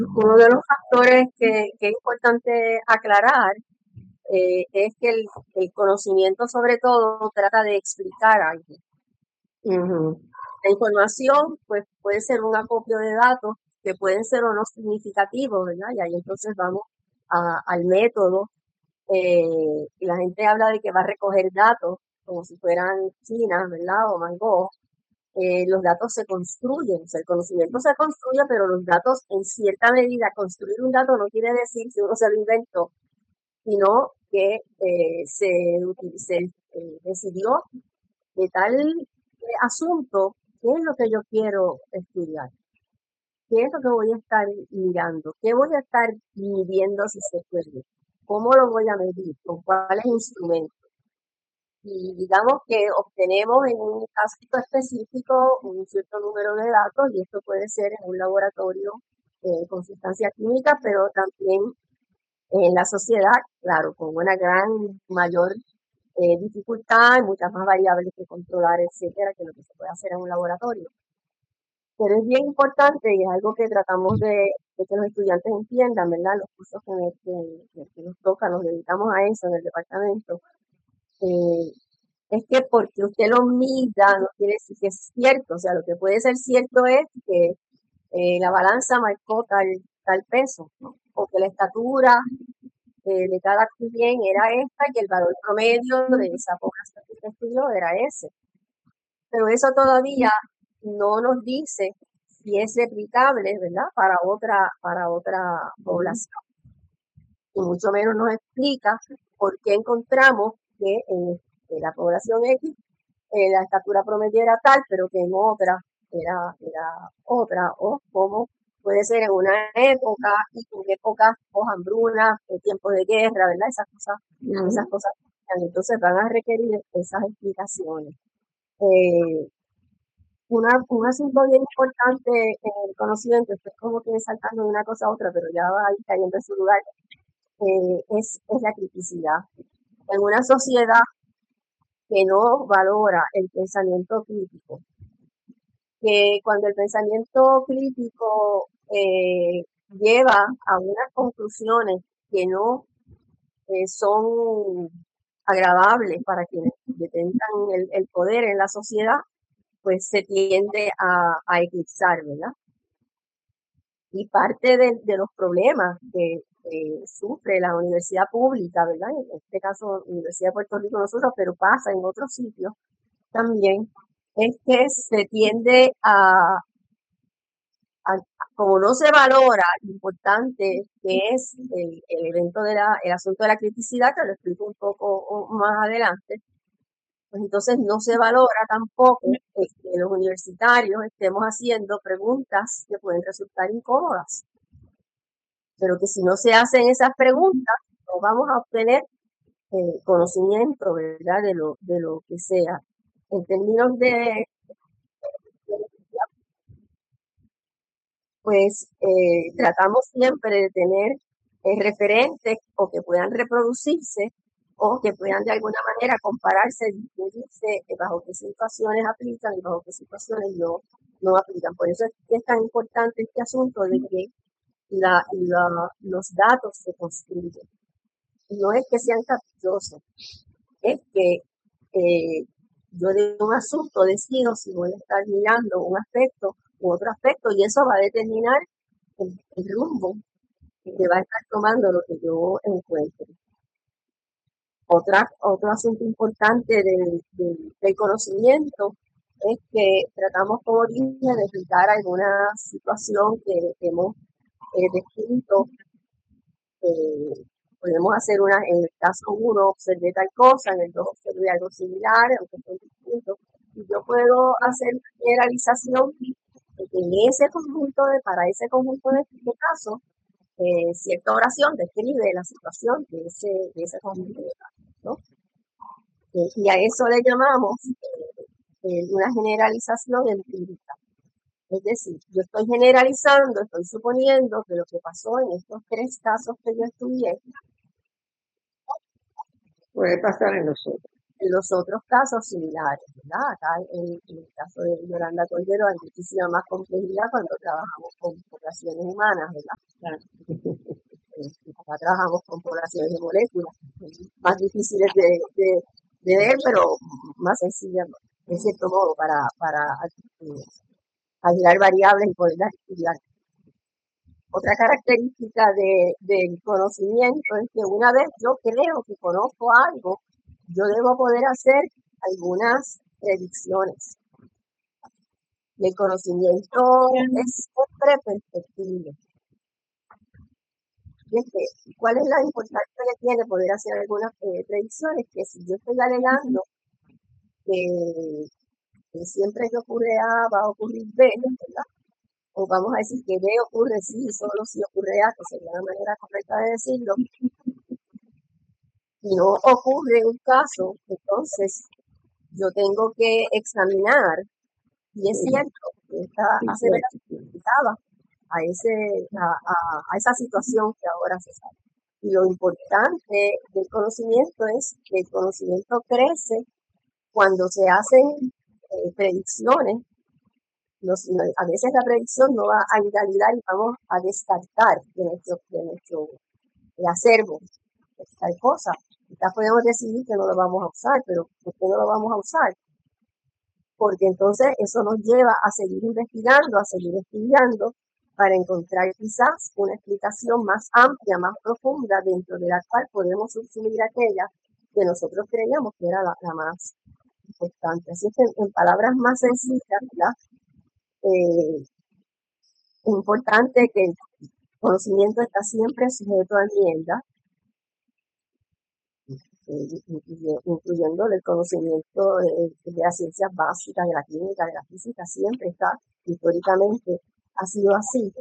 Uno de los factores que es importante aclarar es que el conocimiento sobre todo trata de explicar algo. Ujú. La información pues puede ser un acopio de datos que pueden ser o no significativos, ¿verdad? Y ahí entonces vamos al método. Y la gente habla de que va a recoger datos como si fueran chinas, ¿verdad? O Mango. Los datos se construyen, o sea, el conocimiento se construye, pero los datos en cierta medida, construir un dato no quiere decir que uno se lo inventó, sino que se decidió de tal asunto, qué es lo que yo quiero estudiar, qué es lo que voy a estar mirando, qué voy a estar midiendo si se puede, cómo lo voy a medir, con cuáles instrumentos. Y digamos que obtenemos en un caso específico un cierto número de datos y esto puede ser en un laboratorio con sustancias químicas, pero también en la sociedad, claro, con una gran mayor dificultad, muchas más variables que controlar, etcétera, que lo que se puede hacer en un laboratorio. Pero es bien importante y es algo que tratamos de que los estudiantes entiendan, ¿verdad? Los cursos que nos tocan, nos dedicamos a eso en el departamento. Eh, es que porque usted lo mida no quiere decir que es cierto. O sea, lo que puede ser cierto es que la balanza marcó tal peso, ¿no? O que la estatura de cada quien era esta y el valor promedio de esa población que usted estudió era ese. Pero eso todavía no nos dice si es replicable, ¿verdad? Para otra población. Y mucho menos nos explica por qué encontramos que en la población X la estatura promedio era tal, pero que en otra era otra, o como puede ser en una época y en épocas o hambruna, tiempos de guerra, ¿verdad? Esas cosas, entonces van a requerir esas explicaciones. Un asunto bien importante en el conocimiento, estoy como que saltando de una cosa a otra, pero ya va a ir cayendo en su lugar, es la criticidad. En una sociedad que no valora el pensamiento crítico, que cuando el pensamiento crítico lleva a unas conclusiones que no son agradables para quienes detengan el poder en la sociedad, pues se tiende a eclipsar, ¿verdad? Y parte de los problemas que sufre la universidad pública, ¿verdad? En este caso, Universidad de Puerto Rico nosotros, pero pasa en otros sitios también, es que se tiende como no se valora lo importante que es el evento el asunto de la criticidad, que lo explico un poco más adelante, pues entonces no se valora tampoco que los universitarios estemos haciendo preguntas que pueden resultar incómodas, pero que si no se hacen esas preguntas, no vamos a obtener conocimiento, ¿verdad? De lo que sea. En términos de pues tratamos siempre de tener referentes o que puedan reproducirse o que puedan de alguna manera compararse, distinguirse bajo qué situaciones aplican y bajo qué situaciones no aplican. Por eso es que es tan importante este asunto de que los datos se construyen. No es que sean capciosos, es que yo de un asunto decido si voy a estar mirando un aspecto u otro aspecto y eso va a determinar el rumbo que va a estar tomando lo que yo encuentre. Otro asunto importante del conocimiento es que tratamos como dije de explicar alguna situación que hemos descrito. Podemos hacer en el caso 1 observé tal cosa, en el 2 observé algo similar, aunque son distintos, y yo puedo hacer una generalización de que para ese conjunto de casos, cierta oración describe la situación de ese conjunto de casos, ¿no? Y a eso le llamamos una generalización empírica. Es decir, yo estoy generalizando, estoy suponiendo que lo que pasó en estos 3 casos que yo estudié Puede pasar en nosotros. en los otros casos similares, ¿verdad? Acá en el caso de Yolanda Cordero hay muchísima más complejidad cuando trabajamos con poblaciones humanas, ¿verdad? Acá trabajamos con poblaciones de moléculas, más difíciles de ver, pero más sencillas, en cierto modo, para aislar variables y poderlas estudiar. Otra característica del conocimiento es que una vez yo creo que conozco algo, yo debo poder hacer algunas predicciones. Y el conocimiento es siempre perfectible. ¿Cuál es la importancia que tiene poder hacer algunas predicciones? Que si yo estoy alegando que siempre que ocurre A va a ocurrir B, ¿verdad? O vamos a decir que B ocurre sí, solo si ocurre A, que sería la manera correcta de decirlo. Si no ocurre un caso, entonces yo tengo que examinar, y es cierto, que esta aseveración a esa situación que ahora se sabe. Y lo importante del conocimiento es que el conocimiento crece cuando se hacen predicciones. A veces la predicción no va a invalidar y vamos a descartar de nuestro acervo tal cosa. Quizás podemos decidir que no lo vamos a usar, pero ¿por qué no lo vamos a usar? Porque entonces eso nos lleva a seguir investigando, a seguir estudiando, para encontrar quizás una explicación más amplia, más profunda, dentro de la cual podemos subsumir aquella que nosotros creíamos que era la más importante. Así que en palabras más sencillas, ¿verdad? Es importante que el conocimiento está siempre sujeto a enmienda, incluyendo el conocimiento de las ciencias básicas, de la química, de la física, siempre está, históricamente ha sido así.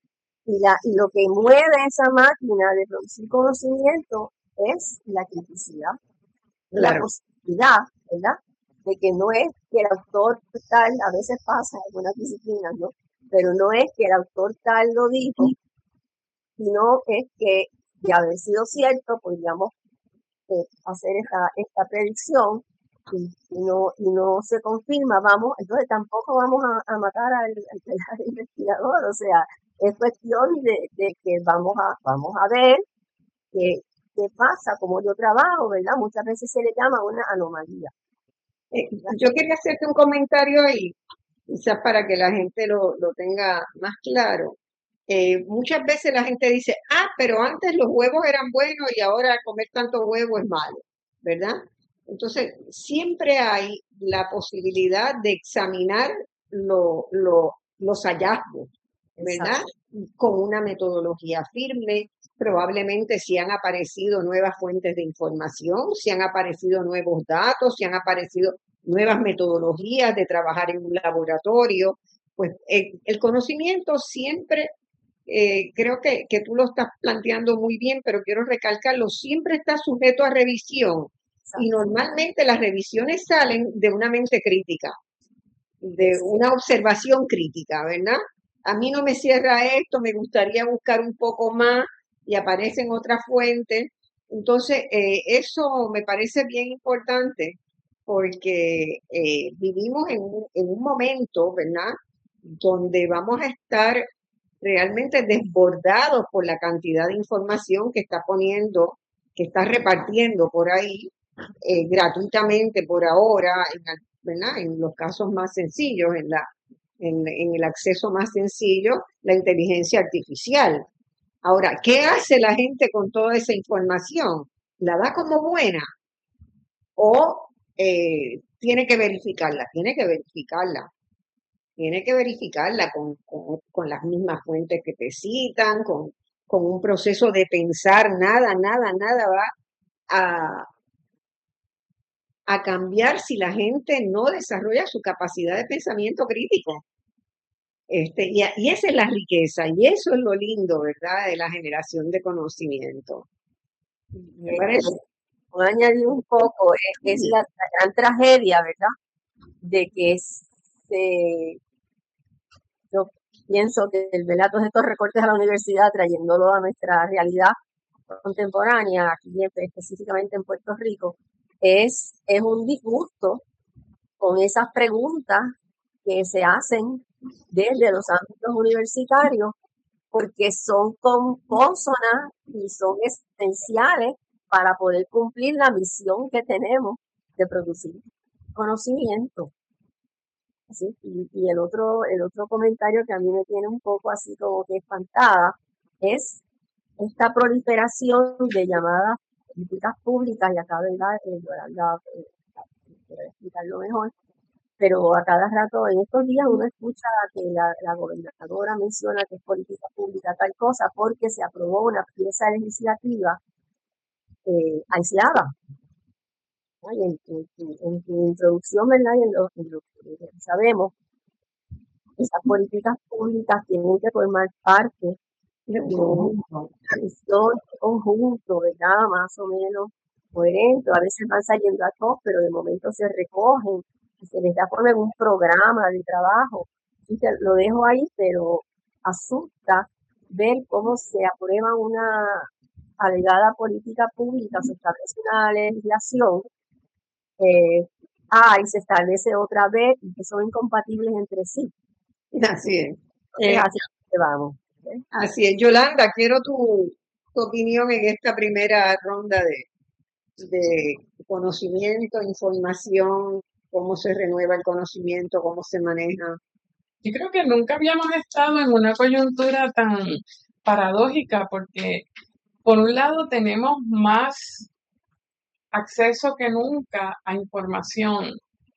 Y lo que mueve esa máquina de producir conocimiento es la criticidad, la posibilidad, ¿verdad? De que no es que el autor tal, a veces pasa en algunas disciplinas, ¿no? Pero no es que el autor tal lo dijo, sino es que de haber sido cierto, podríamos hacer esta predicción y no se confirma, entonces tampoco vamos a matar al investigador, o sea, es cuestión de que vamos a ver qué pasa, como yo trabajo, ¿verdad? Muchas veces se le llama una anomalía. Yo quería hacerte un comentario ahí, quizás para que la gente lo tenga más claro. Muchas veces la gente dice, pero antes los huevos eran buenos y ahora comer tanto huevo es malo, ¿verdad? Entonces, siempre hay la posibilidad de examinar los hallazgos, ¿verdad? Con una metodología firme. Probablemente si han aparecido nuevas fuentes de información, si han aparecido nuevos datos, si han aparecido nuevas metodologías de trabajar en un laboratorio, pues el conocimiento siempre, creo que tú lo estás planteando muy bien, pero quiero recalcarlo, siempre está sujeto a revisión. Y normalmente las revisiones salen de una mente crítica, de una observación crítica, ¿verdad? A mí no me cierra esto, me gustaría buscar un poco más y aparecen otras fuentes. Entonces, eso me parece bien importante porque vivimos en un momento, ¿verdad?, donde vamos a estar realmente desbordados por la cantidad de información que está repartiendo por ahí gratuitamente por ahora, ¿verdad?, en los casos más sencillos, en el acceso más sencillo, la inteligencia artificial. Ahora, ¿qué hace la gente con toda esa información? ¿La da como buena? ¿O tiene que verificarla? Tiene que verificarla con las mismas fuentes que te citan, con un proceso de pensar. Nada va a cambiar si la gente no desarrolla su capacidad de pensamiento crítico. Y esa es la riqueza, y eso es lo lindo, ¿verdad?, de la generación de conocimiento. ¿Me parece? Voy a añadir un poco, es la gran tragedia, ¿verdad?, de que yo pienso que todos estos recortes a la universidad, trayéndolo a nuestra realidad contemporánea, aquí específicamente en Puerto Rico, es un disgusto con esas preguntas que se hacen desde los ámbitos universitarios, porque son consonas y son esenciales para poder cumplir la misión que tenemos de producir conocimiento. ¿Sí? Y el otro comentario que a mí me tiene un poco así como que espantada es esta proliferación de llamadas políticas públicas, y acá, ¿verdad? Yolanda quiero explicarlo mejor, pero a cada rato, en estos días uno escucha que la gobernadora menciona que es política pública tal cosa porque se aprobó una pieza legislativa aislada. Y en su introducción, ¿verdad? Y en lo que sabemos, esas políticas públicas tienen que formar parte de una visión conjunto, ¿verdad? Más o menos coherente. A veces van saliendo a todos, pero de momento se recogen y se les da forma en un programa de trabajo. Y lo dejo ahí, pero asusta ver cómo se aprueba una alegada política pública, se establece una legislación, y se establece otra vez y que son incompatibles entre sí. Así es. Así que vamos. Así es. Yolanda, quiero tu opinión en esta primera ronda de conocimiento, información, cómo se renueva el conocimiento, cómo se maneja. Yo creo que nunca habíamos estado en una coyuntura tan paradójica porque, por un lado, tenemos más acceso que nunca a información.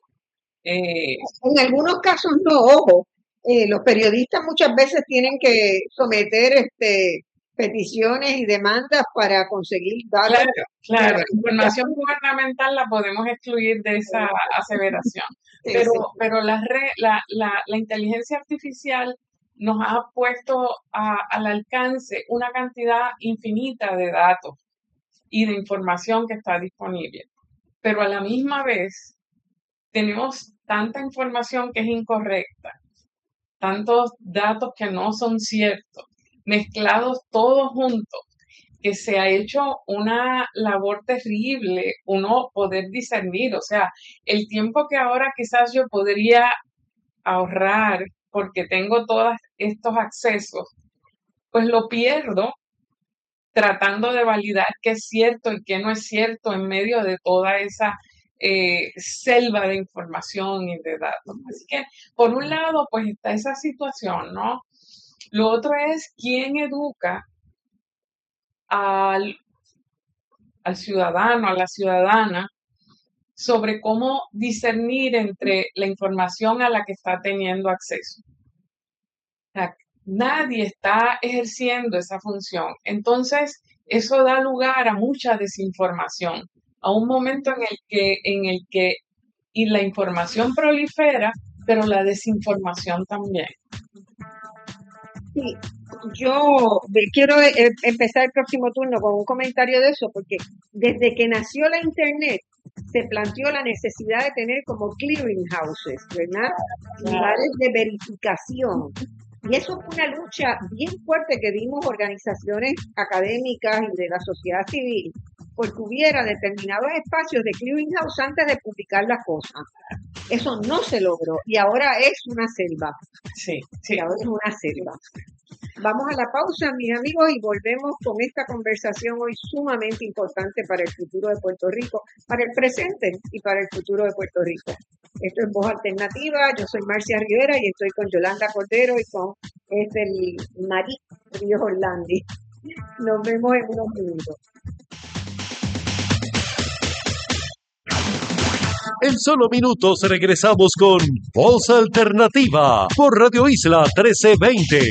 En algunos casos no, ojo. Los periodistas muchas veces tienen que someter peticiones y demandas para conseguir datos. Claro. Información gubernamental la podemos excluir de esa aseveración. Sí, pero la inteligencia artificial nos ha puesto al alcance una cantidad infinita de datos y de información que está disponible. Pero a la misma vez tenemos tanta información que es incorrecta, tantos datos que no son ciertos, mezclados todos juntos, que se ha hecho una labor terrible uno poder discernir. O sea, el tiempo que ahora quizás yo podría ahorrar porque tengo todos estos accesos, pues lo pierdo tratando de validar qué es cierto y qué no es cierto en medio de toda esa selva de información y de datos. Así que, por un lado, pues está esa situación, ¿no? Lo otro es quién educa al ciudadano, a la ciudadana, sobre cómo discernir entre la información a la que está teniendo acceso. O sea, nadie está ejerciendo esa función. Entonces, eso da lugar a mucha desinformación, a un momento en el que y la información prolifera, pero la desinformación también. Sí, yo quiero empezar el próximo turno con un comentario de eso, porque desde que nació la Internet se planteó la necesidad de tener como clearinghouses, ¿verdad? Lugares de verificación. Y eso fue una lucha bien fuerte que dimos organizaciones académicas y de la sociedad civil, porque hubiera determinados espacios de clearinghouse antes de publicar las cosas. Eso no se logró y ahora es una selva. Sí. Y ahora es una selva. Vamos a la pausa, mis amigos, y volvemos con esta conversación hoy sumamente importante para el futuro de Puerto Rico, para el presente y para el futuro de Puerto Rico. Esto es Voz Alternativa, yo soy Marcia Rivera y estoy con Yolanda Cordero y con Marí Ríos Orlandi. Nos vemos en unos minutos. En solo minutos regresamos con Voz Alternativa por Radio Isla 1320.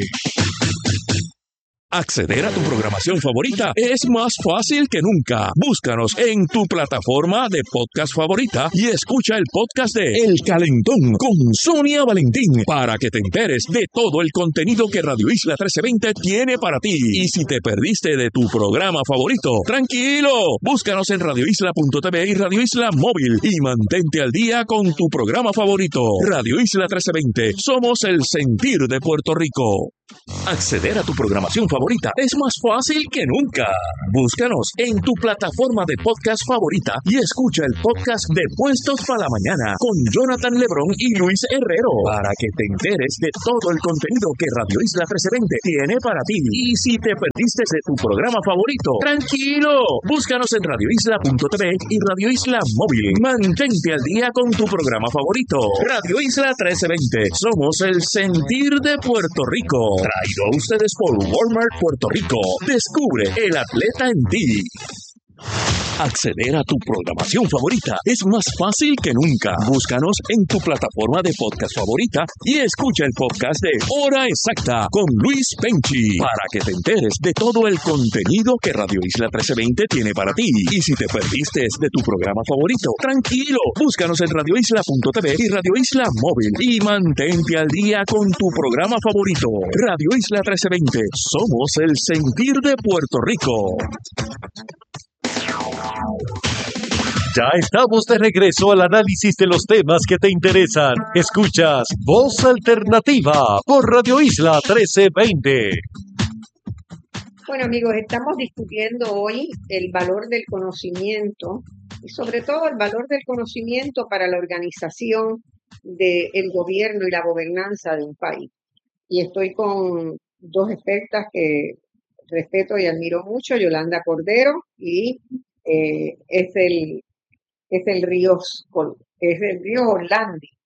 Acceder a tu programación favorita es más fácil que nunca. Búscanos en tu plataforma de podcast favorita y escucha el podcast de El Calentón con Sonia Valentín para que te enteres de todo el contenido que Radio Isla 1320 tiene para ti. Y si te perdiste de tu programa favorito, tranquilo, búscanos en radioisla.tv y Radio Isla Móvil y mantente al día con tu programa favorito. Radio Isla 1320, somos el sentir de Puerto Rico. Acceder a tu programación favorita es más fácil que nunca. Búscanos en tu plataforma de podcast favorita y escucha el podcast de Puestos para la Mañana con Jonathan Lebrón y Luis Herrero para que te enteres de todo el contenido que Radio Isla 1320 tiene para ti. Y si te perdiste de tu programa favorito, tranquilo, búscanos en radioisla.tv y Radio Isla Móvil. Mantente al día con tu programa favorito. Radio Isla 1320, somos el sentir de Puerto Rico. Traído a ustedes por Walmart Puerto Rico. Descubre el atleta en ti. Acceder a tu programación favorita es más fácil que nunca. Búscanos en tu plataforma de podcast favorita y escucha el podcast de Hora Exacta con Luis Penchi para que te enteres de todo el contenido que Radio Isla 1320 tiene para ti. Y si te perdiste de tu programa favorito, tranquilo, búscanos en radioisla.tv y Radio Isla Móvil y mantente al día con tu programa favorito. Radio Isla 1320, somos el sentir de Puerto Rico. Ya estamos de regreso al análisis de los temas que te interesan. Escuchas Voz Alternativa por Radio Isla 1320. Bueno, amigos, estamos discutiendo hoy el valor del conocimiento y sobre todo el valor del conocimiento para la organización del gobierno y la gobernanza de un país. Y estoy con dos expertas que respeto y admiro mucho, Yolanda Cordero y es el río Orlandi,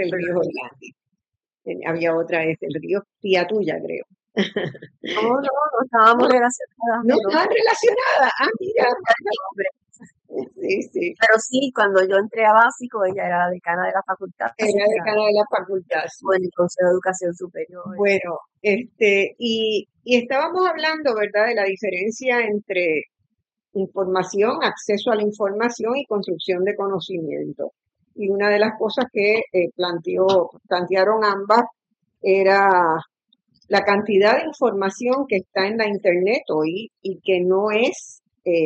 Había otra, es el río Tía Tuya, creo. No estábamos relacionadas. No estaban relacionadas. Ah, mira. Sí. Pero sí, cuando yo entré a básico, ella era la decana de la facultad. Era decana de la facultad. Bueno, el Consejo de Educación Superior. Bueno, y estábamos hablando, ¿verdad?, de la diferencia entre información, acceso a la información y construcción de conocimiento. Y una de las cosas que plantearon ambas era la cantidad de información que está en la Internet hoy y que no es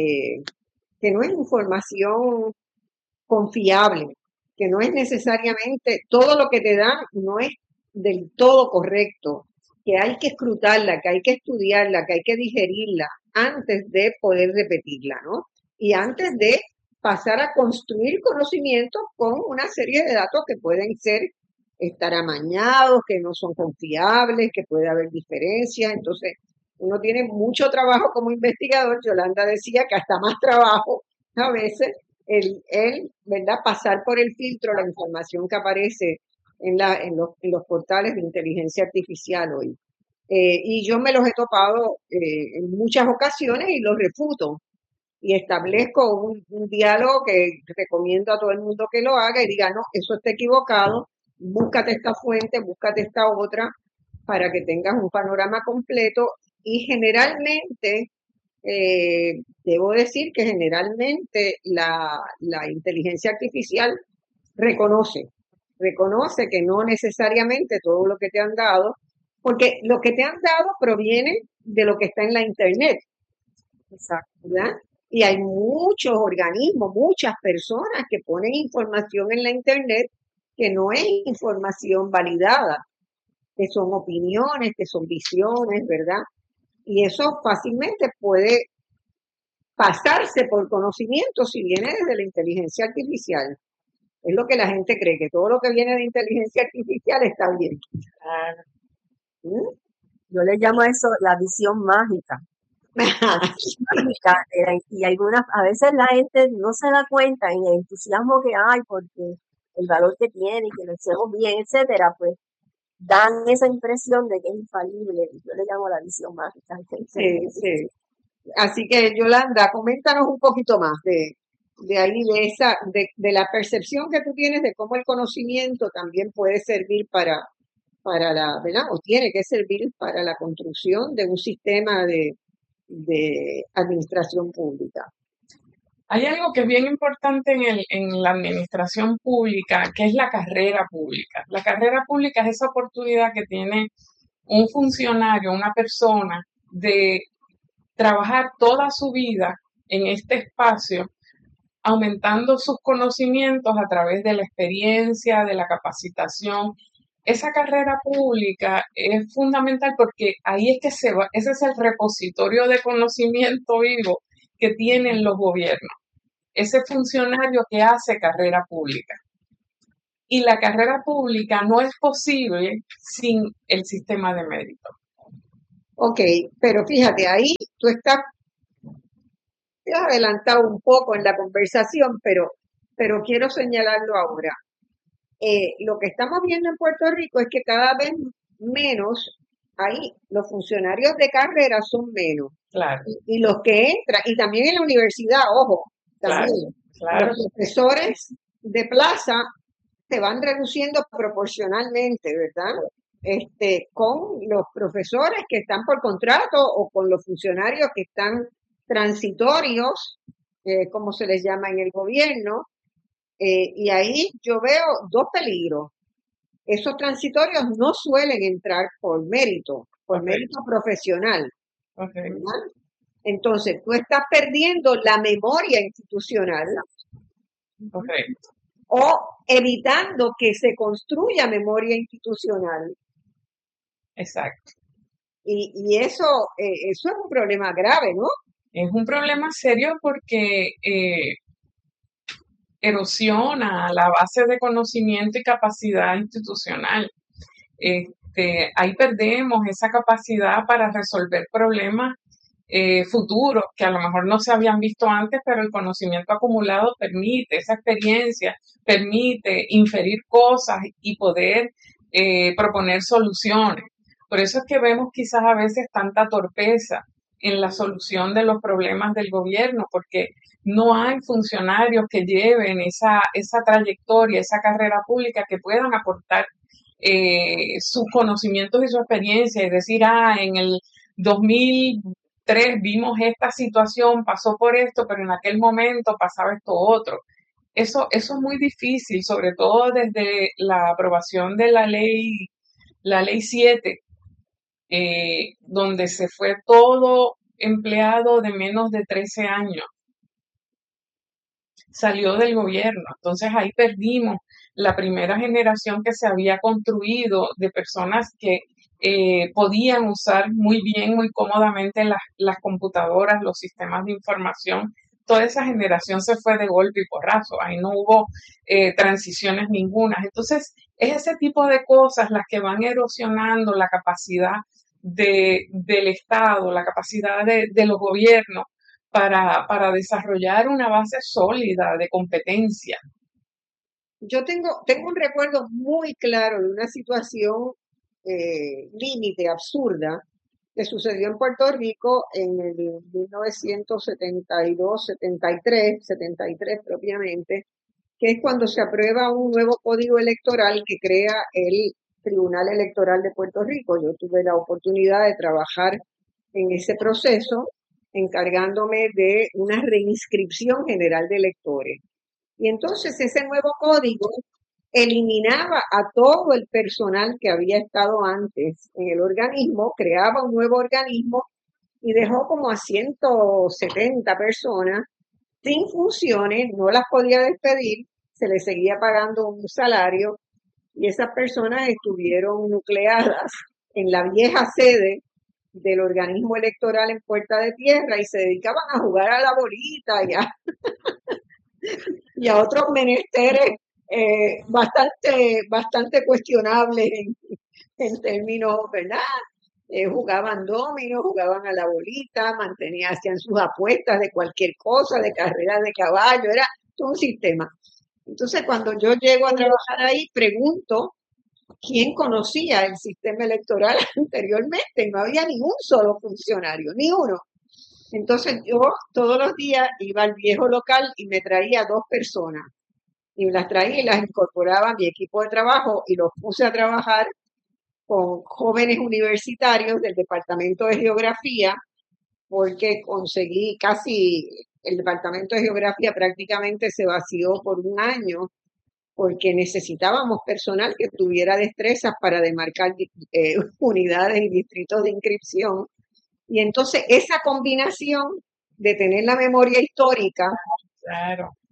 información confiable, que no es necesariamente, todo lo que te dan no es del todo correcto, que hay que escrutarla, que hay que estudiarla, que hay que digerirla antes de poder repetirla, ¿no? Y antes de pasar a construir conocimientos con una serie de datos que pueden estar amañados, que no son confiables, que puede haber diferencias. Entonces, uno tiene mucho trabajo como investigador. Yolanda decía que hasta más trabajo a veces ¿verdad?, pasar por el filtro la información que aparece en los portales de inteligencia artificial hoy. Y yo me los he topado en muchas ocasiones y los refuto. Y establezco un diálogo que recomiendo a todo el mundo que lo haga y diga, no, eso está equivocado, búscate esta fuente, búscate esta otra, para que tengas un panorama completo. Y generalmente, debo decir que generalmente la inteligencia artificial reconoce que no necesariamente todo lo que te han dado, porque lo que te han dado proviene de lo que está en la Internet. Exacto, ¿verdad? Y hay muchos organismos, muchas personas que ponen información en la Internet que no es información validada, que son opiniones, que son visiones, ¿verdad? Y eso fácilmente puede pasarse por conocimiento si viene desde la inteligencia artificial. Es lo que la gente cree, que todo lo que viene de inteligencia artificial está bien. Yo le llamo a eso la visión mágica. Y a veces la gente no se da cuenta en el entusiasmo que hay porque el valor que tiene y que lo hacemos bien, etcétera, pues dan esa impresión de que es infalible. Yo le llamo la visión mágica. Sí. Así que, Yolanda, coméntanos un poquito más de ahí, de la percepción que tú tienes de cómo el conocimiento también puede servir para ¿verdad? O tiene que servir para la construcción de un sistema de administración pública. Hay algo que es bien importante en la administración pública, que es la carrera pública. La carrera pública es esa oportunidad que tiene un funcionario, una persona, de trabajar toda su vida en este espacio, aumentando sus conocimientos a través de la experiencia, de la capacitación Esa carrera pública es fundamental porque ahí es que ese es el repositorio de conocimiento vivo que tienen los gobiernos, ese funcionario que hace carrera pública. Y la carrera pública no es posible sin el sistema de mérito. Ok, pero fíjate, ahí te has adelantado un poco en la conversación, pero quiero señalarlo ahora. Lo que estamos viendo en Puerto Rico es que cada vez menos, ahí los funcionarios de carrera son menos. Claro, Y los que entran, y también en la universidad, ojo, claro, también claro. los profesores de plaza se van reduciendo proporcionalmente, ¿verdad? Con los profesores que están por contrato o con los funcionarios que están transitorios, como se les llama en el gobierno, y ahí yo veo dos peligros. Esos transitorios no suelen entrar por mérito profesional, Okay. ¿verdad? Entonces, tú estás perdiendo la memoria institucional Correcto. o evitando que se construya memoria institucional. Exacto. Y eso es un problema grave, ¿no? Es un problema serio porque erosiona la base de conocimiento y capacidad institucional. Ahí perdemos esa capacidad para resolver problemas futuros que a lo mejor no se habían visto antes, pero el conocimiento acumulado permite, esa experiencia permite inferir cosas y poder proponer soluciones. Por eso es que vemos quizás a veces tanta torpeza en la solución de los problemas del gobierno, porque no hay funcionarios que lleven esa trayectoria, esa carrera pública que puedan aportar sus conocimientos y su experiencia y decir, en el 2003 vimos esta situación, pasó por esto, pero en aquel momento pasaba esto otro. Eso es muy difícil, sobre todo desde la aprobación de la ley 7, donde se fue todo empleado de menos de 13 años. Salió del gobierno. Entonces ahí perdimos la primera generación que se había construido de personas que podían usar muy bien, muy cómodamente las computadoras, los sistemas de información. Toda esa generación se fue de golpe y porrazo. Ahí no hubo transiciones ninguna. Entonces, es ese tipo de cosas las que van erosionando la capacidad del Estado, la capacidad de los gobiernos para desarrollar una base sólida de competencia. Yo tengo un recuerdo muy claro de una situación límite, absurda, que sucedió en Puerto Rico en el 1972, 73 propiamente, que es cuando se aprueba un nuevo código electoral que crea el Tribunal Electoral de Puerto Rico. Yo tuve la oportunidad de trabajar en ese proceso, encargándome de una reinscripción general de electores. Y entonces ese nuevo código eliminaba a todo el personal que había estado antes en el organismo, creaba un nuevo organismo y dejó como a 170 personas sin funciones, no las podía despedir, se les seguía pagando un salario y esas personas estuvieron nucleadas en la vieja sede del organismo electoral en Puerta de Tierra y se dedicaban a jugar a la bolita y a otros menesteres bastante cuestionables en términos, ¿verdad? Jugaban dominos, jugaban a la bolita, hacían sus apuestas de cualquier cosa, de carreras de caballo, era todo un sistema. Entonces, cuando yo llego a trabajar ahí, pregunto quién conocía el sistema electoral anteriormente. No había ni un solo funcionario, ni uno. Entonces yo todos los días iba al viejo local y me traía 2 personas. Y las traía y las incorporaba a mi equipo de trabajo y los puse a trabajar con jóvenes universitarios del Departamento de Geografía, porque conseguí el Departamento de Geografía prácticamente se vació por un año, porque necesitábamos personal que tuviera destrezas para demarcar unidades y distritos de inscripción. Y entonces esa combinación de tener la memoria histórica Claro.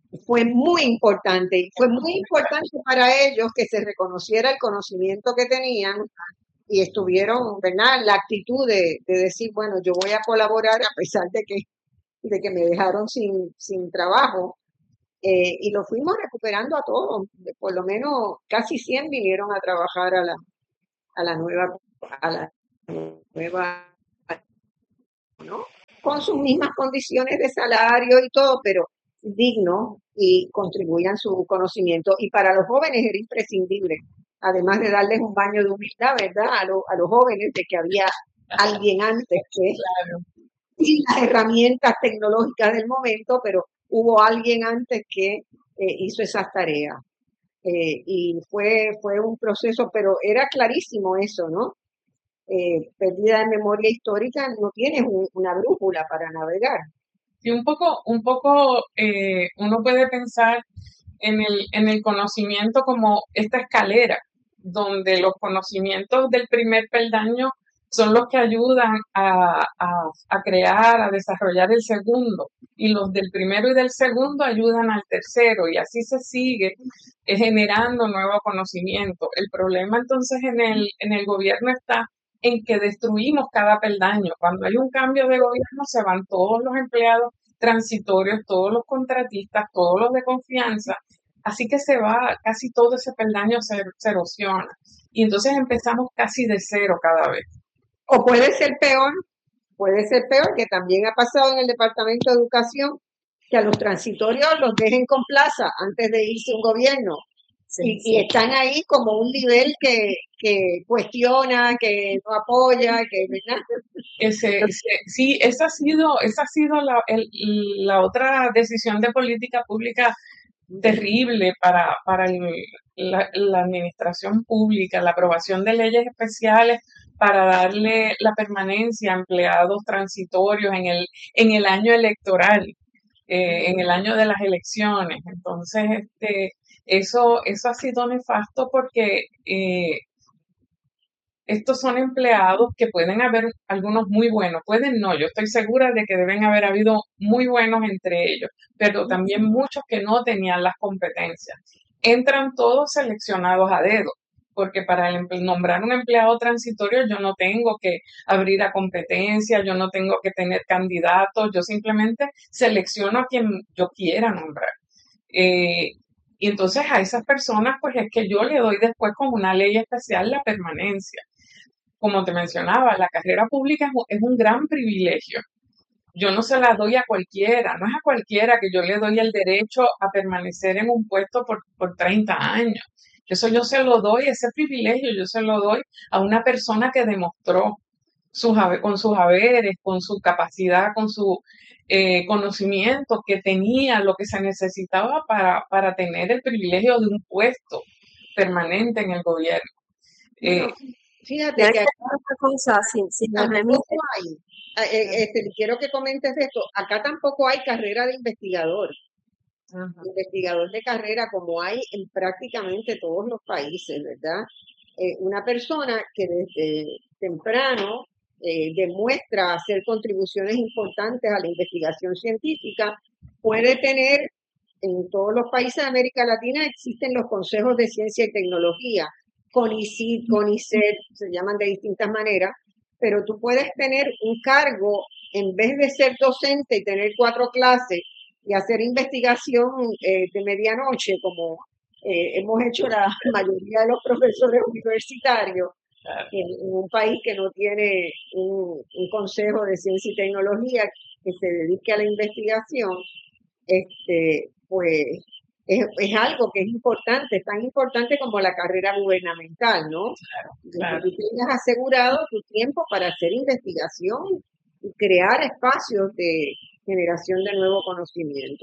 fue muy importante y fue muy importante para ellos que se reconociera el conocimiento que tenían y estuvieron, ¿verdad? La actitud de decir, bueno, yo voy a colaborar a pesar de que me dejaron sin trabajo. Y lo fuimos recuperando a todos, por lo menos casi 100 vinieron a trabajar a la nueva, a la nueva, ¿no? Con sus mismas condiciones de salario y todo, pero dignos y contribuían su conocimiento. Y para los jóvenes era imprescindible, además de darles un baño de humildad, ¿verdad? A los jóvenes de que había alguien antes que, Claro. sin las herramientas tecnológicas del momento, pero hubo alguien antes que hizo esas tareas. Y fue un proceso, pero era clarísimo eso, ¿no? Pérdida de memoria histórica, no tienes una brújula para navegar. Y un poco, uno puede pensar en el conocimiento como esta escalera, donde los conocimientos del primer peldaño son los que ayudan a crear, a desarrollar el segundo, y los del primero y del segundo ayudan al tercero, y así se sigue generando nuevo conocimiento. El problema entonces en el gobierno está en que destruimos cada peldaño. Cuando hay un cambio de gobierno se van todos los empleados transitorios, todos los contratistas, todos los de confianza, así que se va, casi todo ese peldaño se erosiona. Y entonces empezamos casi de cero cada vez. O puede ser peor que también ha pasado en el Departamento de Educación, que a los transitorios los dejen con plaza antes de irse un gobierno. Sí, y están ahí como un nivel que cuestiona, que no apoya, que sí, esa ha sido la otra decisión de política pública terrible para la administración pública, la aprobación de leyes especiales para darle la permanencia a empleados transitorios en el año electoral, en el año de las elecciones. Entonces, eso ha sido nefasto porque estos son empleados que pueden haber algunos muy buenos, pueden no, yo estoy segura de que deben haber habido muy buenos entre ellos, pero también muchos que no tenían las competencias. Entran todos seleccionados a dedo, porque para nombrar un empleado transitorio yo no tengo que abrir a competencia, yo no tengo que tener candidatos, yo simplemente selecciono a quien yo quiera nombrar. Y entonces a esas personas pues es que yo le doy después con una ley especial la permanencia. Como te mencionaba, la carrera pública es un gran privilegio. Yo no se la doy a cualquiera, no es a cualquiera que yo le doy el derecho a permanecer en un puesto por 30 años. Eso yo se lo doy, ese privilegio yo se lo doy a una persona que demostró con sus haberes, con su capacidad, con su conocimiento, que tenía lo que se necesitaba para tener el privilegio de un puesto permanente en el gobierno. Fíjate que otra cosa, si me tampoco hay, quiero que comentes esto, acá tampoco hay carrera de investigador. Investigador de carrera como hay en prácticamente todos los países, ¿verdad? Una persona que desde temprano demuestra hacer contribuciones importantes a la investigación científica puede tener, en todos los países de América Latina existen los consejos de ciencia y tecnología, CONICIT, CONICET, se llaman de distintas maneras, pero tú puedes tener un cargo, en vez de ser docente y tener 4 clases y hacer investigación de medianoche, como hemos hecho la mayoría de los profesores universitarios, en un país que no tiene un consejo de ciencia y tecnología que se dedique a la investigación, pues es algo que es importante, es tan importante como la carrera gubernamental, ¿no? Claro. Que tú tengas asegurado tu tiempo para hacer investigación y crear espacios de generación de nuevo conocimiento.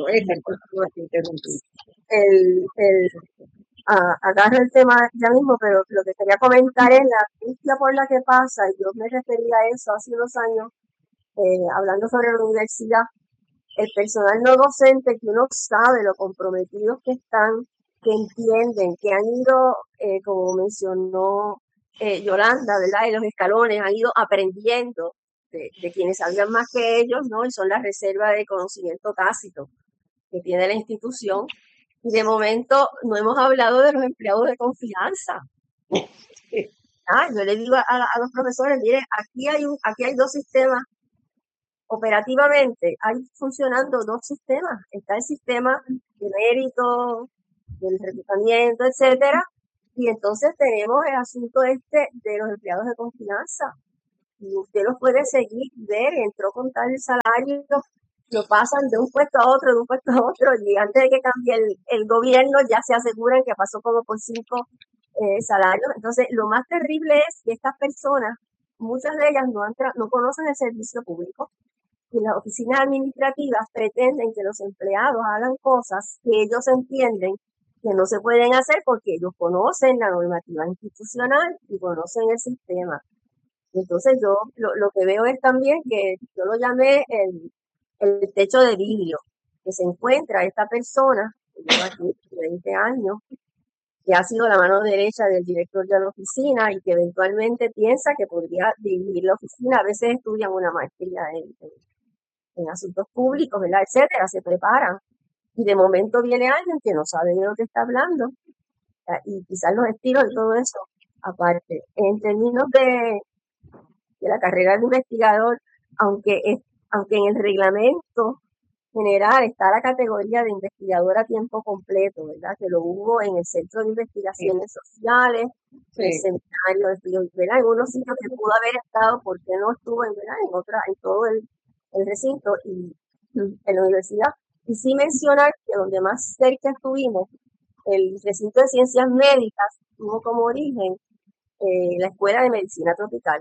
Agarro el tema ya mismo, pero lo que quería comentar es la angustia por la que pasa, y yo me refería a eso hace unos años, hablando sobre la universidad, el personal no docente, que uno sabe lo comprometidos que están, que entienden, que han ido, como mencionó Yolanda, ¿verdad? En los escalones, han ido aprendiendo de quienes sabían más que ellos, ¿no? Y son la reserva de conocimiento tácito. que tiene la institución, y de momento no hemos hablado de los empleados de confianza. Yo le digo a los profesores, mire, aquí hay dos sistemas. Operativamente hay funcionando dos sistemas. Está el sistema de mérito, del reclutamiento, etcétera, y entonces tenemos el asunto de los empleados de confianza. Y usted los puede seguir, ver, entró con tal salario, lo pasan de un puesto a otro, y antes de que cambie el gobierno ya se aseguran que pasó como por 5 salarios. Entonces, lo más terrible es que estas personas, muchas de ellas no conocen el servicio público, y las oficinas administrativas pretenden que los empleados hagan cosas que ellos entienden que no se pueden hacer porque ellos conocen la normativa institucional y conocen el sistema. Entonces yo lo que veo es también que yo lo llamé el techo de vidrio, que se encuentra esta persona, que lleva aquí 20 años, que ha sido la mano derecha del director de la oficina y que eventualmente piensa que podría dirigir la oficina. A veces estudian una maestría en asuntos públicos, ¿verdad?, etcétera, se preparan. Y de momento viene alguien que no sabe de lo que está hablando, y quizás los estilos y todo eso, aparte. En términos de la carrera de investigador, aunque en el reglamento general está la categoría de investigador a tiempo completo, ¿verdad?, que lo hubo en el Centro de Investigaciones Sociales, en el Seminario de Filosofía, ¿verdad?, en unos sitios que pudo haber estado, porque no estuvo en todo el recinto y en la universidad. Y sí mencionar que donde más cerca estuvimos, el recinto de ciencias médicas tuvo como origen la Escuela de Medicina Tropical.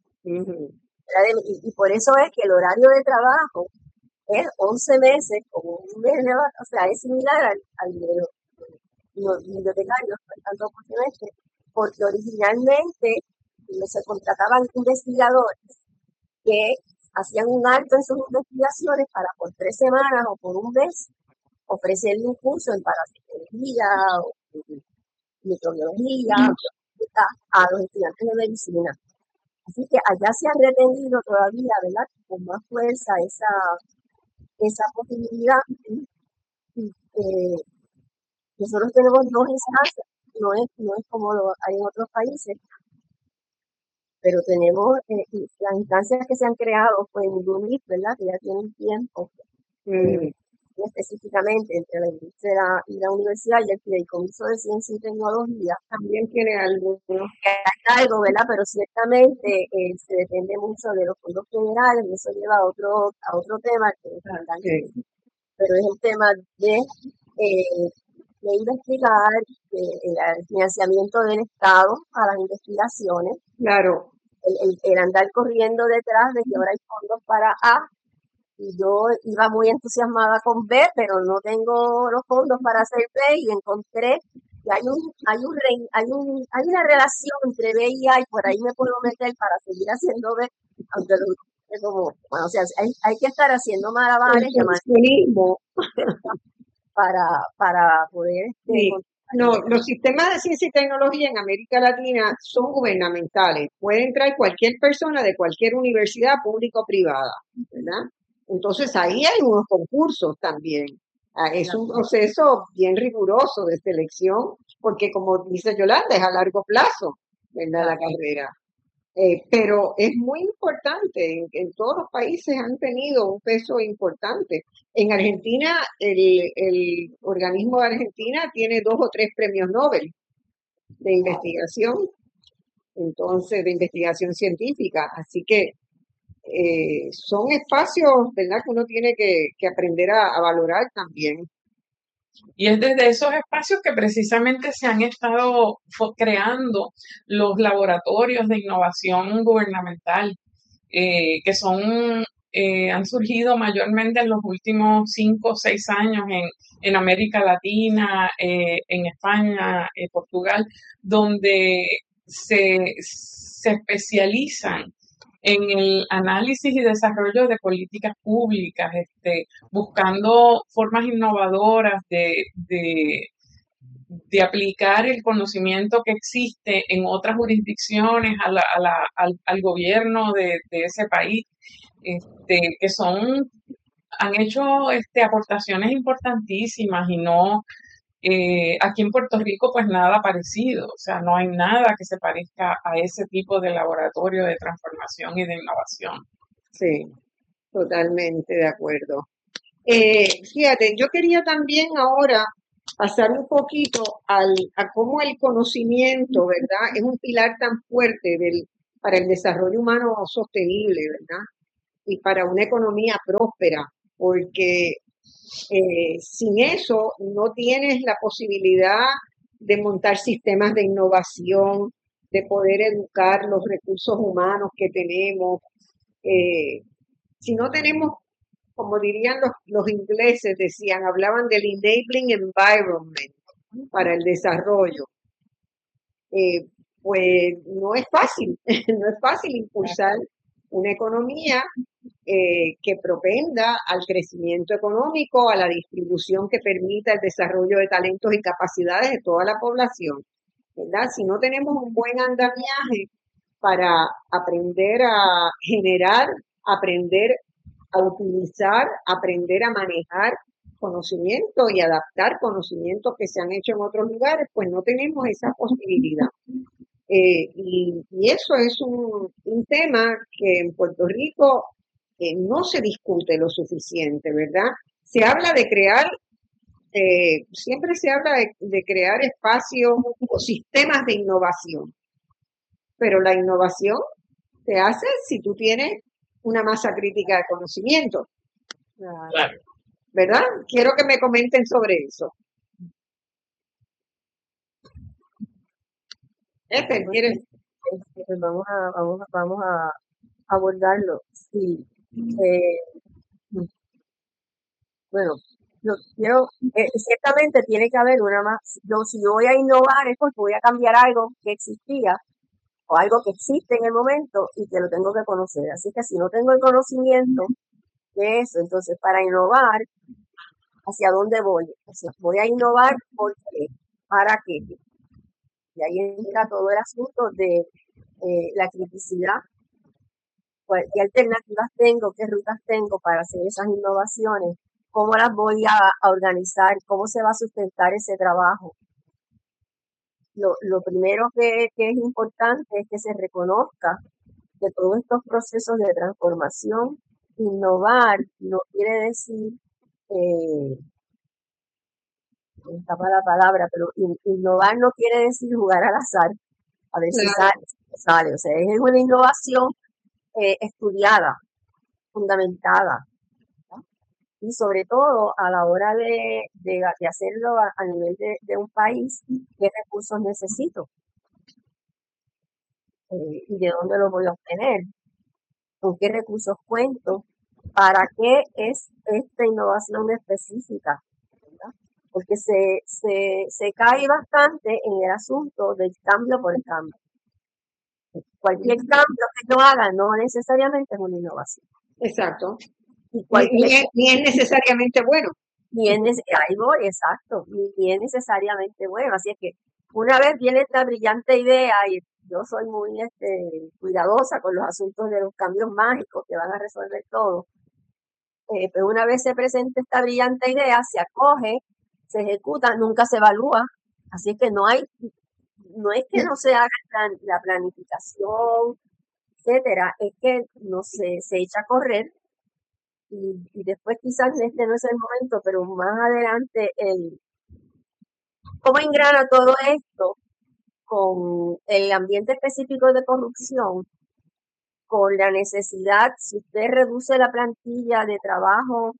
Y por eso es que el horario de trabajo es 11 meses, como un mes de o sea, es similar al de los bibliotecarios, tanto por semestre, porque originalmente se contrataban investigadores que hacían un alto en sus investigaciones para por 3 semanas o por un mes ofrecerle un curso en parasitología o microbiología a los estudiantes de medicina. Así que allá se ha retenido todavía, ¿verdad?, con más fuerza esa posibilidad. Y nosotros tenemos 2 instancias, no es como lo hay en otros países, pero tenemos las instancias que se han creado pues, en UNIF, ¿verdad?, que ya tienen tiempo, específicamente entre la industria y la universidad y el Fideicomiso de Ciencia y Tecnología. También tiene algo, ¿no? Hay algo, ¿verdad?, pero ciertamente se depende mucho de los fondos federales, y eso lleva a otro tema, pero es el tema de investigar el financiamiento del Estado a las investigaciones. Claro. El andar corriendo detrás de que ahora hay fondos para A, y yo iba muy entusiasmada con B, pero no tengo los fondos para hacer B, y encontré que hay una relación entre B y A, y por ahí me puedo meter para seguir haciendo B, aunque o sea, hay que estar haciendo malabares para poder No, los sistemas de ciencia y tecnología en América Latina son gubernamentales. Puede entrar cualquier persona de cualquier universidad pública o privada, ¿verdad? Entonces ahí hay unos concursos también. Es un proceso bien riguroso de selección, porque como dice Yolanda, es a largo plazo, ¿verdad?, la carrera. Pero es muy importante, en todos los países han tenido un peso importante. En Argentina, el organismo de Argentina tiene 2 o 3 premios Nobel de investigación, entonces de investigación científica, así que son espacios, ¿verdad?, que uno tiene que aprender a valorar también. Y es desde esos espacios que precisamente se han estado creando los laboratorios de innovación gubernamental, que han surgido mayormente en los últimos 5 o 6 años en América Latina, en España, Portugal, donde se especializan en el análisis y desarrollo de políticas públicas, buscando formas innovadoras de aplicar el conocimiento que existe en otras jurisdicciones al gobierno de ese país, que son han hecho aportaciones importantísimas y no, aquí en Puerto Rico pues nada parecido, o sea, no hay nada que se parezca a ese tipo de laboratorio de transformación y de innovación. Sí, totalmente de acuerdo. Fíjate, yo quería también ahora pasar un poquito a cómo el conocimiento, ¿verdad? Es un pilar tan fuerte para el desarrollo humano sostenible, ¿verdad? Y para una economía próspera, porque sin eso no tienes la posibilidad de montar sistemas de innovación, de poder educar los recursos humanos que tenemos. Si no tenemos, como dirían los ingleses, hablaban del enabling environment para el desarrollo. Pues no es fácil, no es fácil impulsar una economía que propenda al crecimiento económico, a la distribución que permita el desarrollo de talentos y capacidades de toda la población, ¿verdad? Si no tenemos un buen andamiaje para aprender a generar, aprender a utilizar, aprender a manejar conocimiento y adaptar conocimientos que se han hecho en otros lugares, pues no tenemos esa posibilidad. Y eso es un tema que en Puerto Rico no se discute lo suficiente, ¿verdad? Se habla de crear, siempre se habla de crear espacios o sistemas de innovación, pero la innovación se hace si tú tienes una masa crítica de conocimiento, Claro. ¿verdad? Quiero que me comenten sobre eso. ¿Quieres? Pues vamos a abordarlo. Sí. Bueno, yo quiero, ciertamente tiene que haber una más. Si yo voy a innovar es porque voy a cambiar algo que existía o algo que existe en el momento y que lo tengo que conocer. Así que si no tengo el conocimiento de eso, entonces para innovar, ¿hacia dónde voy? Voy a innovar porque, ¿para qué? Y ahí entra todo el asunto de la criticidad. ¿Qué alternativas tengo? ¿Qué rutas tengo para hacer esas innovaciones? ¿Cómo las voy a organizar? ¿Cómo se va a sustentar ese trabajo? Lo primero que es importante es que se reconozca que todos estos procesos de transformación, innovar no quiere decir, no está para la palabra, pero innovar no quiere decir jugar al azar, a ver si sale. O sea, es una innovación estudiada, fundamentada, ¿no? Y sobre todo a la hora de hacerlo a nivel de un país, qué recursos necesito y de dónde los voy a obtener, con qué recursos cuento, para qué es esta innovación específica, ¿verdad? Porque se cae bastante en el asunto del cambio por el cambio. Cualquier cambio que yo haga no necesariamente es una innovación. Exacto. Y ni es necesariamente bueno. Ahí voy, exacto. Ni es necesariamente bueno. Así es que una vez viene esta brillante idea, y yo soy muy cuidadosa con los asuntos de los cambios mágicos que van a resolver todo. Pero una vez se presenta esta brillante idea, se acoge, se ejecuta, nunca se evalúa. Así es que no es que no se haga la planificación, etcétera, es que no se echa a correr y después quizás este no es el momento, pero más adelante cómo engrana todo esto con el ambiente específico de corrupción, con la necesidad, si usted reduce la plantilla de trabajo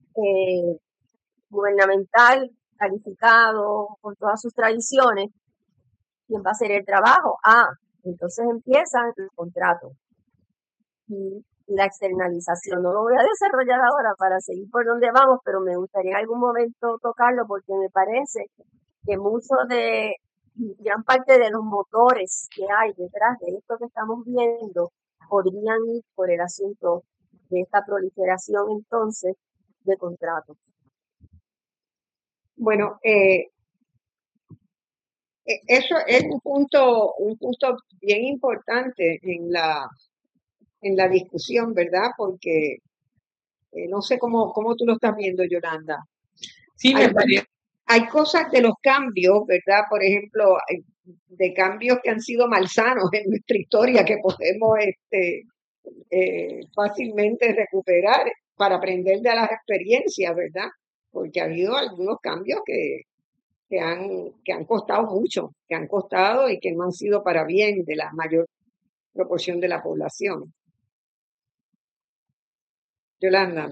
gubernamental, calificado, con todas sus tradiciones, ¿quién va a hacer el trabajo? Entonces empiezan los contratos y la externalización. No lo voy a desarrollar ahora para seguir por donde vamos, pero me gustaría en algún momento tocarlo porque me parece que gran parte de los motores que hay detrás de esto que estamos viendo podrían ir por el asunto de esta proliferación entonces de contratos. Bueno, eso es un punto bien importante en la discusión, ¿verdad? Porque No sé cómo tú lo estás viendo, Yolanda. Sí, me Hay, parece. hay cosas de los cambios, ¿verdad? Por ejemplo, de cambios que han sido malsanos en nuestra historia que podemos fácilmente recuperar para aprender de las experiencias, ¿verdad? Porque ha habido algunos cambios que han costado mucho, que han costado y que no han sido para bien de la mayor proporción de la población. Yolanda,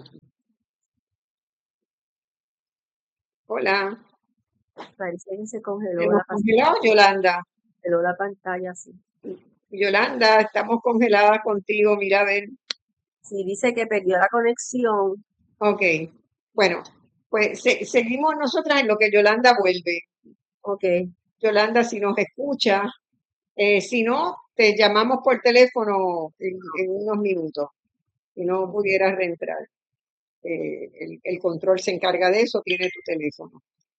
hola. Parece que se Hemos congelado, Yolanda. congeló la pantalla, sí. Yolanda, estamos congeladas contigo, mira, a ver. Sí, dice que perdió la conexión. Ok, bueno, pues seguimos nosotras en lo que Yolanda vuelve. Ok, Yolanda, si nos escucha, si no, te llamamos por teléfono en unos minutos, si no pudieras reentrar. El control se encarga de eso, tiene tu teléfono.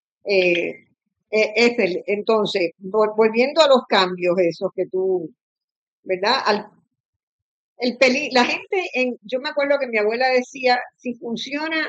Ethel, entonces, volviendo a los cambios esos que tú, ¿verdad? La gente, yo me acuerdo que mi abuela decía, si funciona,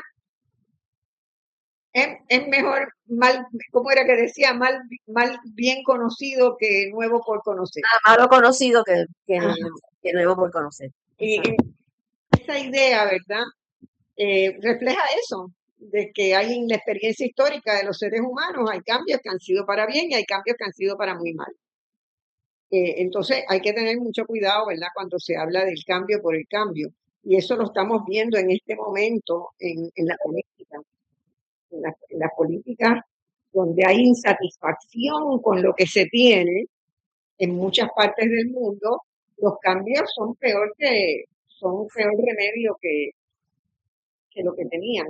es mejor mal, ¿cómo era que decía? Mal bien conocido que nuevo por conocer. malo conocido que Ajá. nuevo por conocer. Y Exacto. esa idea, ¿verdad? Refleja eso, de que hay en la experiencia histórica de los seres humanos, hay cambios que han sido para bien y hay cambios que han sido para muy mal. Entonces hay que tener mucho cuidado, ¿verdad? Cuando se habla del cambio por el cambio. Y eso lo estamos viendo en este momento en la política. En la política donde hay insatisfacción con lo que se tiene en muchas partes del mundo, los cambios son son peor remedio que lo que tenían.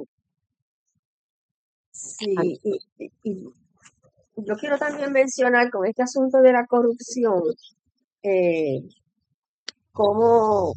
Sí, y yo quiero también mencionar con este asunto de la corrupción, cómo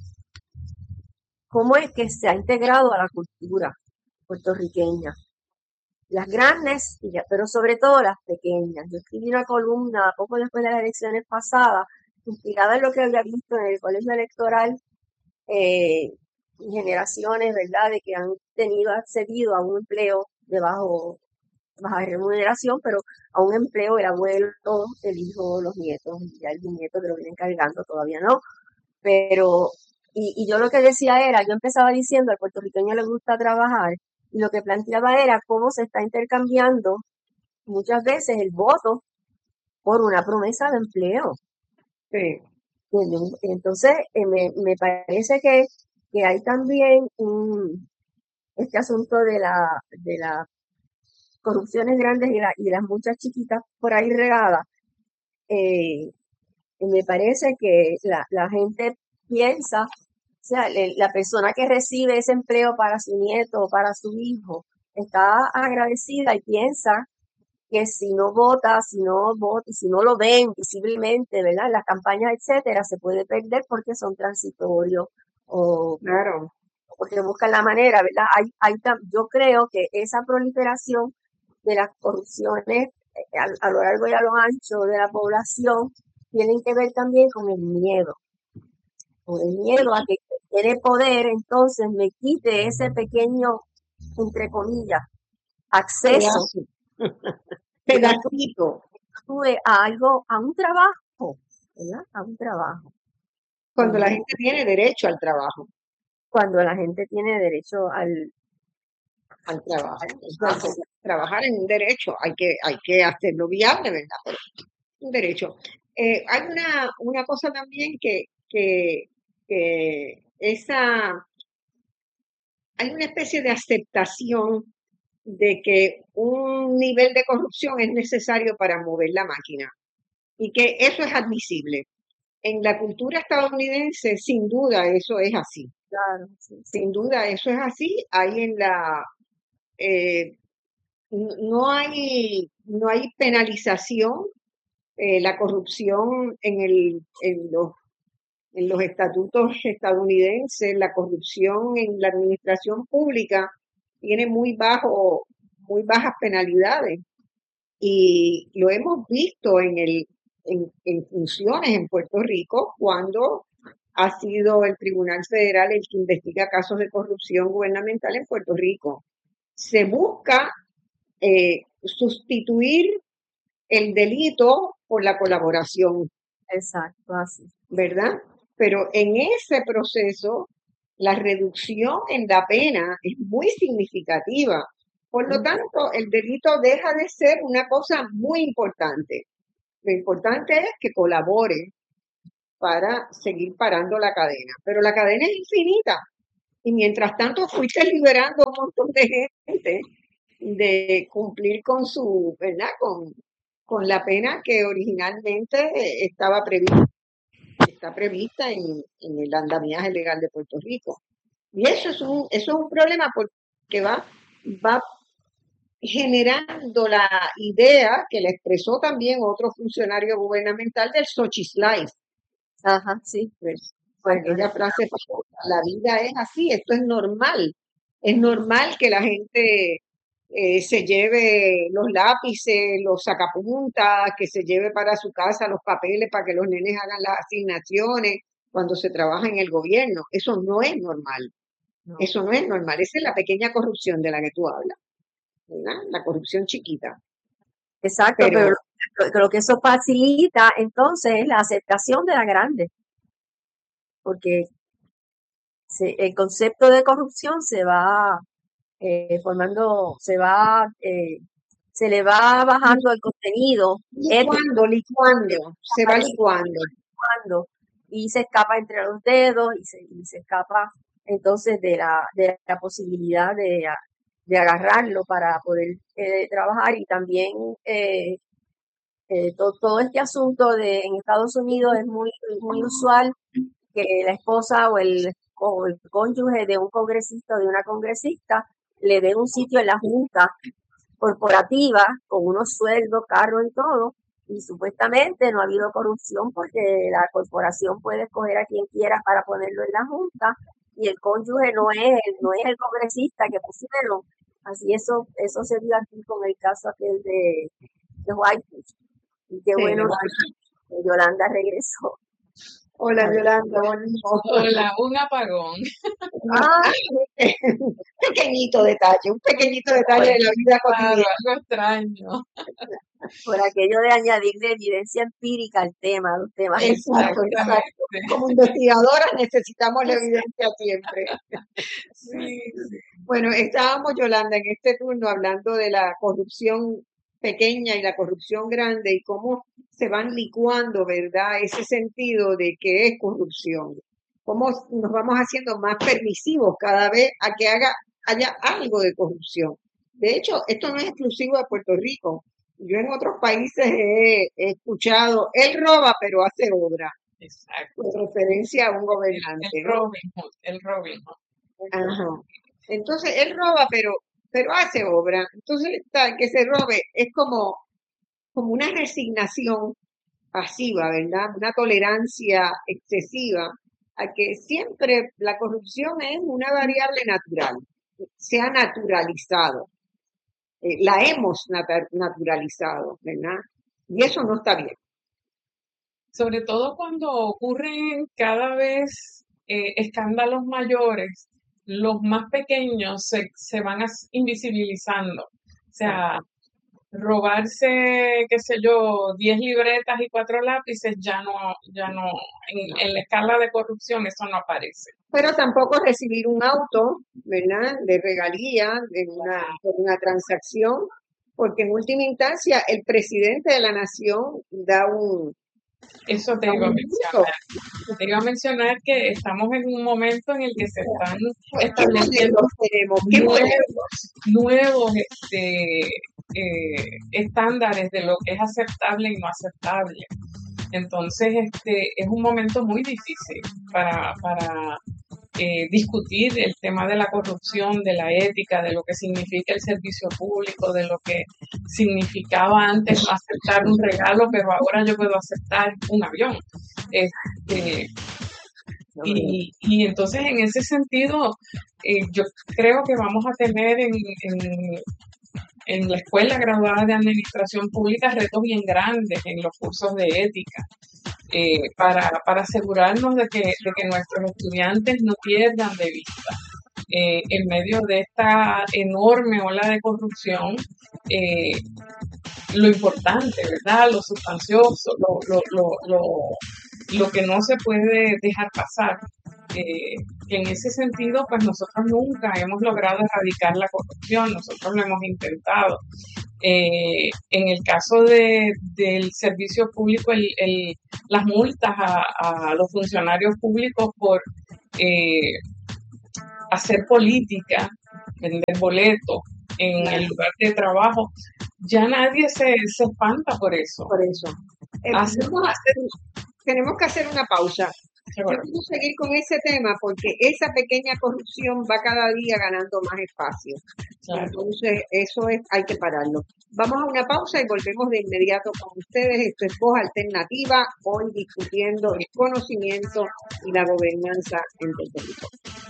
es que se ha integrado a la cultura puertorriqueña. Las grandes, pero sobre todo las pequeñas. Yo escribí una columna poco después de las elecciones pasadas, inspirada en lo que había visto en el colegio electoral, generaciones, ¿verdad?, de que han accedido a un empleo de baja remuneración, pero a un empleo el abuelo, el hijo, los nietos, y ya el nieto que lo vienen cargando, todavía no. Pero, y yo lo que decía era, yo empezaba diciendo, al puertorriqueño le gusta trabajar, y lo que planteaba era cómo se está intercambiando muchas veces el voto por una promesa de empleo. Sí. Entonces, me parece que hay también este asunto de las corrupciones grandes y las muchas chiquitas por ahí regadas. Me parece que la gente piensa, o sea, la persona que recibe ese empleo para su nieto o para su hijo está agradecida y piensa que si no vota, si no lo ven visiblemente, ¿verdad? En las campañas, etcétera, se puede perder porque son transitorios o Claro. porque buscan la manera, ¿verdad? Yo creo que esa proliferación de las corrupciones a lo largo y a lo ancho de la población tienen que ver también con el miedo a que tiene poder, entonces me quite ese pequeño, entre comillas, acceso Pedacito. a algo, a un trabajo, ¿verdad? A un trabajo. Cuando la gente tiene derecho al trabajo. Cuando la gente tiene derecho al trabajo. Entonces, trabajar en un derecho, hay que hacerlo viable, ¿verdad? Pero un derecho. Hay una cosa también que hay una especie de aceptación de que un nivel de corrupción es necesario para mover la máquina y que eso es admisible. En la cultura estadounidense, sin duda, eso es así. Claro, sí. Sin duda, eso es así. No hay penalización. La corrupción en los estatutos estadounidenses, la corrupción en la administración pública tiene muy bajas penalidades. Y lo hemos visto en funciones en Puerto Rico cuando ha sido el Tribunal Federal el que investiga casos de corrupción gubernamental en Puerto Rico. Se busca sustituir el delito por la colaboración. Exacto, así. ¿Verdad? Pero en ese proceso, la reducción en la pena es muy significativa. Por lo tanto, el delito deja de ser una cosa muy importante. Lo importante es que colabore para seguir parando la cadena. Pero la cadena es infinita. Y mientras tanto fuiste liberando un montón de gente de cumplir con su, ¿verdad? Con la pena que originalmente estaba prevista. Está prevista en el andamiaje legal de Puerto Rico. Y eso es un problema porque va generando la idea que le expresó también otro funcionario gubernamental del Xochitl Life. Ajá, sí. Pues, aquella frase, la vida es así, esto es normal. Es normal que la gente se lleve los lápices, los sacapuntas, que se lleve para su casa los papeles para que los nenes hagan las asignaciones cuando se trabaja en el gobierno. Eso no es normal. No. Eso no es normal. Esa es la pequeña corrupción de la que tú hablas, ¿verdad? La corrupción chiquita. Exacto, pero lo que eso facilita entonces es la aceptación de la grande. Porque el concepto de corrupción se va formando, se le va bajando el contenido. Licuando, se va licuando. Y se escapa entre los dedos y se escapa entonces de la posibilidad de agarrarlo para poder trabajar. Y también todo este asunto en Estados Unidos es muy, muy usual que la esposa o el cónyuge de un congresista o de una congresista le den un sitio en la junta corporativa con unos sueldos, carros y todo, y supuestamente no ha habido corrupción porque la corporación puede escoger a quien quiera para ponerlo en la junta y el cónyuge no es el congresista que pusieron. Así eso se dio aquí con el caso aquel de Whitefish. Y qué bueno que Yolanda regresó. Hola, Yolanda. Hola, un apagón. Un pequeñito detalle de la vida cotidiana. Algo extraño. Por aquello de añadirle evidencia empírica al tema, los temas. Exacto. Como investigadoras necesitamos la evidencia siempre. Sí. Bueno, estábamos, Yolanda, en este turno hablando de la corrupción pequeña y la corrupción grande y cómo se van licuando, ¿verdad? Ese sentido de que es corrupción. Cómo nos vamos haciendo más permisivos cada vez a que haya algo de corrupción. De hecho, esto no es exclusivo de Puerto Rico. Yo en otros países he escuchado, él roba pero hace obra. Exacto. Con referencia a un gobernante. El Robin Hood. Ajá. Entonces, él roba pero hace obra. Entonces, que se robe es como una resignación pasiva, ¿verdad? Una tolerancia excesiva a que siempre la corrupción es una variable natural, se ha naturalizado, la hemos naturalizado, ¿verdad? Y eso no está bien. Sobre todo cuando ocurren cada vez escándalos mayores, los más pequeños se van invisibilizando. O sea, robarse, qué sé yo, 10 libretas y 4 lápices, ya no, en la escala de corrupción eso no aparece. Pero tampoco recibir un auto, ¿verdad?, de regalía, por una transacción, porque en última instancia el presidente de la nación da un... Eso te iba a mencionar. Te iba a mencionar que estamos en un momento en el que se están estableciendo nuevos estándares de lo que es aceptable y no aceptable. Entonces, es un momento muy difícil para discutir el tema de la corrupción, de la ética, de lo que significa el servicio público, de lo que significaba antes no aceptar un regalo, pero ahora yo puedo aceptar un avión. Y entonces, en ese sentido, yo creo que vamos a tener en la Escuela Graduada de Administración Pública retos bien grandes en los cursos de ética. para asegurarnos de que nuestros estudiantes no pierdan de vista en medio de esta enorme ola de corrupción, lo importante, ¿verdad? Lo sustancioso, lo que no se puede dejar pasar. Que en ese sentido, pues nosotros nunca hemos logrado erradicar la corrupción, nosotros lo hemos intentado. En el caso del servicio público, las multas a los funcionarios públicos por hacer política, vender boletos en el lugar de trabajo, ya nadie se espanta por eso. Por eso. Tenemos que hacer una pausa. Yo quiero seguir con ese tema porque esa pequeña corrupción va cada día ganando más espacio. Claro. Entonces, hay que pararlo. Vamos a una pausa y volvemos de inmediato con ustedes. Esto es Voz Alternativa, hoy discutiendo el conocimiento y la gobernanza en Puerto Rico.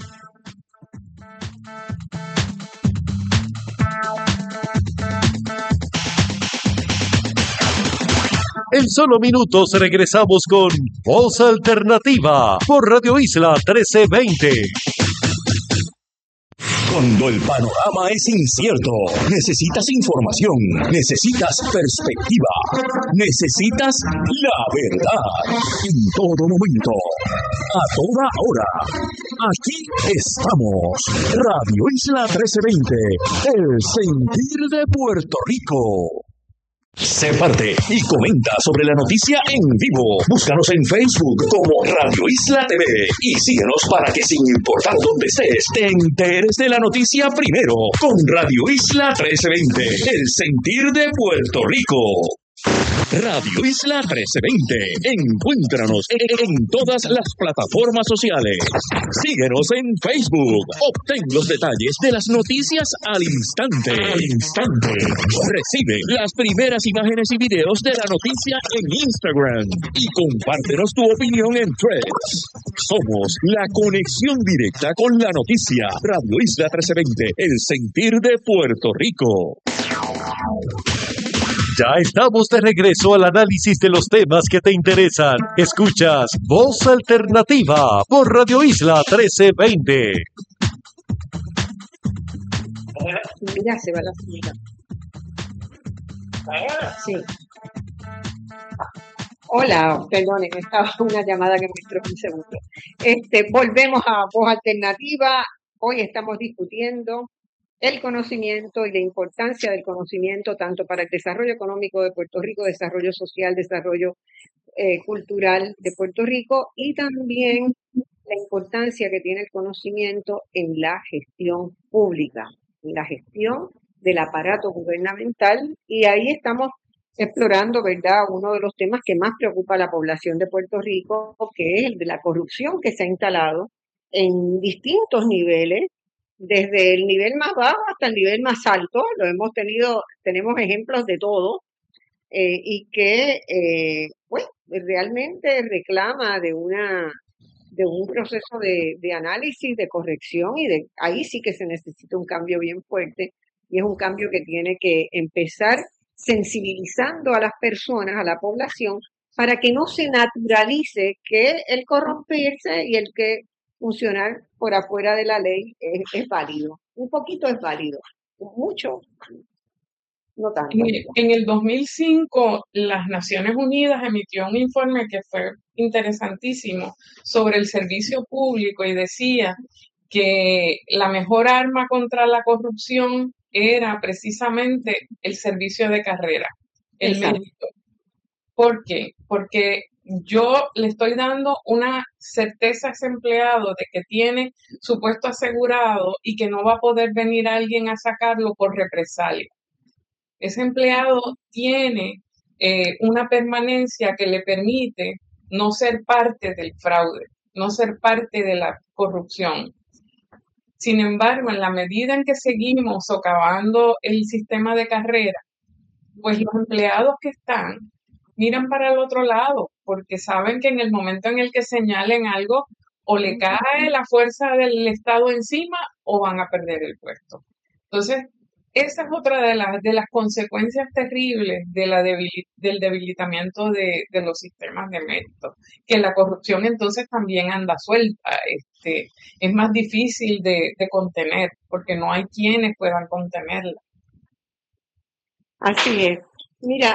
En solo minutos regresamos con Voz Alternativa por Radio Isla 1320. Cuando el panorama es incierto, necesitas información, necesitas perspectiva, necesitas la verdad. En todo momento, a toda hora. Aquí estamos. Radio Isla 1320, el sentir de Puerto Rico. Sé parte y comenta sobre la noticia en vivo. Búscanos en Facebook como Radio Isla TV y síguenos para que sin importar dónde estés, te enteres de la noticia primero con Radio Isla 1320, el sentir de Puerto Rico. Radio Isla 1320. Encuéntranos en todas las plataformas sociales. Síguenos en Facebook. Obtén los detalles de las noticias al instante. Recibe las primeras imágenes y videos de la noticia en Instagram. Y compártenos tu opinión en Threads. Somos la conexión directa con la noticia. Radio Isla 1320. El sentir de Puerto Rico. Ya estamos de regreso al análisis de los temas que te interesan. Escuchas Voz Alternativa por Radio Isla 1320. Mira, se va la señora. Sí. Hola, perdonen, estaba una llamada que me entró un segundo. Volvemos a Voz Alternativa. Hoy estamos discutiendo el conocimiento y la importancia del conocimiento tanto para el desarrollo económico de Puerto Rico, desarrollo social, desarrollo cultural de Puerto Rico y también la importancia que tiene el conocimiento en la gestión pública, en la gestión del aparato gubernamental, y ahí estamos explorando, ¿verdad?, uno de los temas que más preocupa a la población de Puerto Rico, que es el de la corrupción que se ha instalado en distintos niveles, desde el nivel más bajo hasta el nivel más alto. Tenemos ejemplos de todo, y que pues realmente reclama de un proceso de análisis, de corrección, y ahí sí que se necesita un cambio bien fuerte, y es un cambio que tiene que empezar sensibilizando a las personas, a la población, para que no se naturalice que el corromperse y el que funcionar por afuera de la ley es válido. Un poquito es válido, mucho no tanto. En el 2005, las Naciones Unidas emitió un informe que fue interesantísimo sobre el servicio público y decía que la mejor arma contra la corrupción era precisamente el servicio de carrera, el mérito. ¿Por qué? Porque yo le estoy dando una certeza a ese empleado de que tiene su puesto asegurado y que no va a poder venir alguien a sacarlo por represalia. Ese empleado tiene una permanencia que le permite no ser parte del fraude, no ser parte de la corrupción. Sin embargo, en la medida en que seguimos socavando el sistema de carrera, pues los empleados que están miran para el otro lado, porque saben que en el momento en el que señalen algo, o le cae la fuerza del Estado encima o van a perder el puesto. Entonces, Esa es otra de las consecuencias terribles de del debilitamiento de los sistemas de mérito, que la corrupción entonces también anda suelta. Es más difícil de contener porque no hay quienes puedan contenerla. Así es. Mira,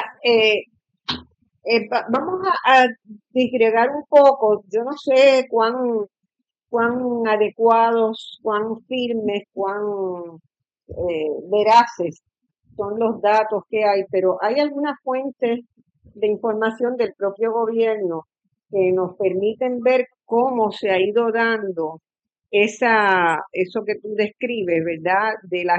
vamos a disgregar un poco. Yo no sé cuán adecuados, cuán firmes, cuán veraces son los datos que hay, pero hay algunas fuentes de información del propio gobierno que nos permiten ver cómo se ha ido dando eso que tú describes, ¿verdad? De la